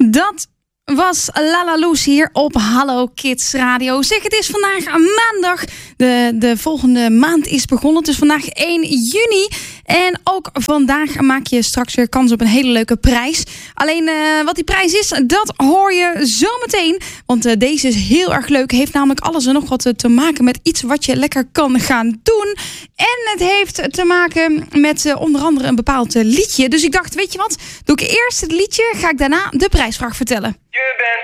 Dat was Lala Loes hier op Hallo Kids Radio. Zeg, het is vandaag maandag. De volgende maand is begonnen. Het is vandaag 1 juni. En ook vandaag maak je straks weer kans op een hele leuke prijs. Alleen wat die prijs is, dat hoor je zo meteen. Want deze is heel erg leuk. Heeft namelijk alles en nog wat te maken met iets wat je lekker kan gaan doen. En het heeft te maken met onder andere een bepaald liedje. Dus ik dacht, weet je wat? Doe ik eerst het liedje, ga ik daarna de prijsvraag vertellen. Je bent